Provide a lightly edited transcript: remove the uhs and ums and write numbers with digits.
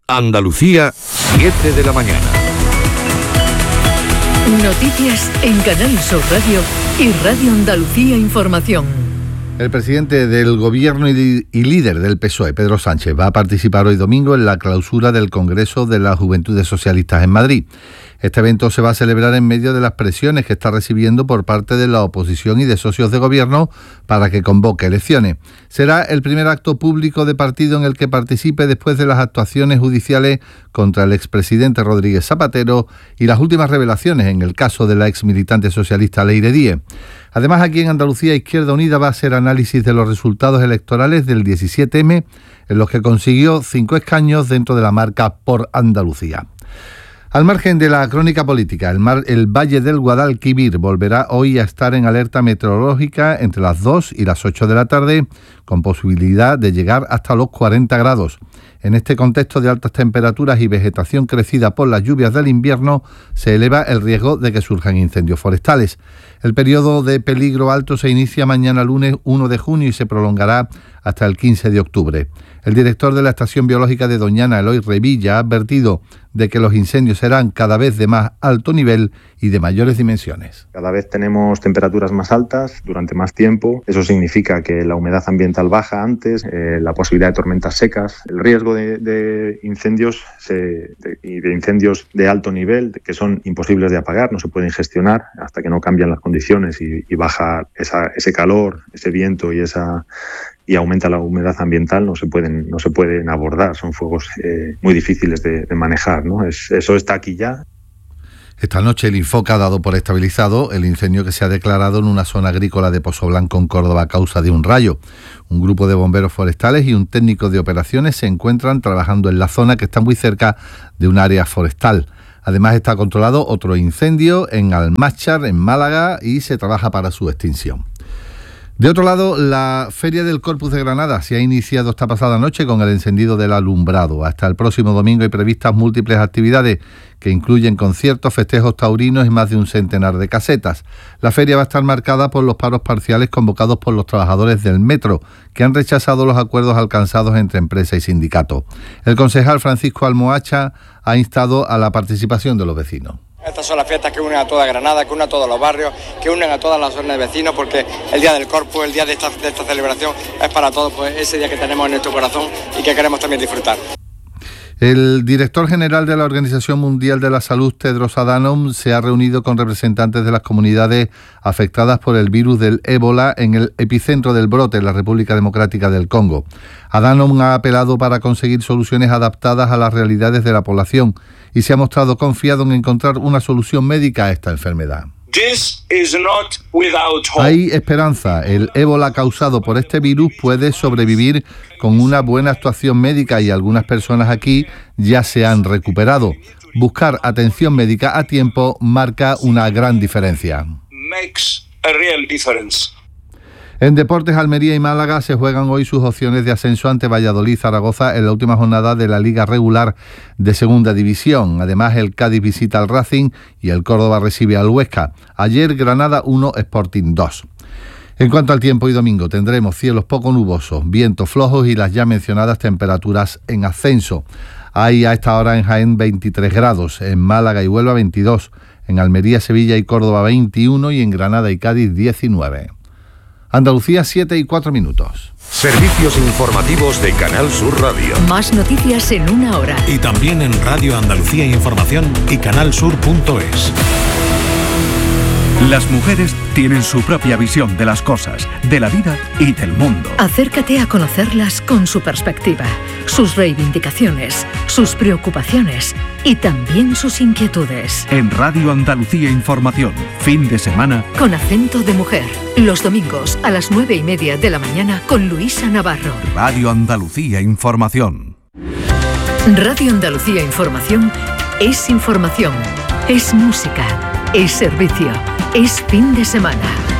Andalucía, 7 de la mañana. Noticias en Canal Sur Radio y Radio Andalucía Información. El presidente del Gobierno y líder del PSOE, Pedro Sánchez, va a participar hoy domingo en la clausura del Congreso de las Juventudes Socialistas en Madrid. Este evento se va a celebrar en medio de las presiones que está recibiendo por parte de la oposición y de socios de gobierno para que convoque elecciones. Será el primer acto público de partido en el que participe después de las actuaciones judiciales contra el expresidente Rodríguez Zapatero y las últimas revelaciones en el caso de la exmilitante socialista Leire Díez. Además, aquí en Andalucía, Izquierda Unida va a hacer análisis de los resultados electorales del 17M, en los que consiguió 5 escaños dentro de la marca Por Andalucía. Al margen de la crónica política, el Valle del Guadalquivir volverá hoy a estar en alerta meteorológica entre las 2 y las 8 de la tarde, con posibilidad de llegar hasta los 40 grados. En este contexto de altas temperaturas y vegetación crecida por las lluvias del invierno, se eleva el riesgo de que surjan incendios forestales. El periodo de peligro alto se inicia mañana lunes 1 de junio y se prolongará hasta el 15 de octubre. El director de la Estación Biológica de Doñana, Eloy Revilla, ha advertido de que los incendios serán cada vez de más alto nivel y de mayores dimensiones. Cada vez tenemos temperaturas más altas durante más tiempo. Eso significa que la humedad ambiental baja antes, la posibilidad de tormentas secas, el riesgo de incendios y de incendios de alto nivel que son imposibles de apagar, no se pueden gestionar hasta que no cambian las condiciones y baja ese calor, ese viento y aumenta la humedad ambiental, no se pueden abordar. Son fuegos muy difíciles de manejar, ¿no? Eso está aquí ya. Esta noche el Infoca ha dado por estabilizado el incendio que se ha declarado en una zona agrícola de Pozoblanco, en Córdoba, a causa de un rayo. Un grupo de bomberos forestales y un técnico de operaciones se encuentran trabajando en la zona, que está muy cerca de un área forestal. Además, está controlado otro incendio en Almáchar, en Málaga, y se trabaja para su extinción. De otro lado, la Feria del Corpus de Granada se ha iniciado esta pasada noche con el encendido del alumbrado. Hasta el próximo domingo hay previstas múltiples actividades que incluyen conciertos, festejos taurinos y más de un centenar de casetas. La feria va a estar marcada por los paros parciales convocados por los trabajadores del metro, que han rechazado los acuerdos alcanzados entre empresa y sindicato. El concejal Francisco Almohacha ha instado a la participación de los vecinos. Estas son las fiestas que unen a toda Granada, que unen a todos los barrios, que unen a todas las zonas de vecinos, porque el día del Corpus, el día de esta celebración, es para todos, pues ese día que tenemos en nuestro corazón y que queremos también disfrutar. El director general de la Organización Mundial de la Salud, Tedros Adhanom, se ha reunido con representantes de las comunidades afectadas por el virus del ébola en el epicentro del brote en la República Democrática del Congo. Adhanom ha apelado para conseguir soluciones adaptadas a las realidades de la población y se ha mostrado confiado en encontrar una solución médica a esta enfermedad. Hay esperanza. El ébola causado por este virus puede sobrevivir con una buena actuación médica y algunas personas aquí ya se han recuperado. Buscar atención médica a tiempo marca una gran diferencia. En deportes, Almería y Málaga se juegan hoy sus opciones de ascenso ante Valladolid y Zaragoza en la última jornada de la Liga Regular de Segunda División. Además, el Cádiz visita al Racing y el Córdoba recibe al Huesca. Ayer, Granada 1, Sporting 2. En cuanto al tiempo, hoy domingo tendremos cielos poco nubosos, vientos flojos y las ya mencionadas temperaturas en ascenso. Hay a esta hora en Jaén 23 grados, en Málaga y Huelva 22, en Almería, Sevilla y Córdoba 21 y en Granada y Cádiz 19. Andalucía, 7:04. Servicios informativos de Canal Sur Radio. Más noticias en una hora. Y también en Radio Andalucía Información y canalsur.es. Las mujeres tienen su propia visión de las cosas, de la vida y del mundo. Acércate a conocerlas con su perspectiva, sus reivindicaciones, sus preocupaciones y también sus inquietudes. En Radio Andalucía Información, fin de semana, con acento de mujer. Los domingos a las 9:30 de la mañana con Luisa Navarro. Radio Andalucía Información. Radio Andalucía Información es información, es música, es servicio, es fin de semana.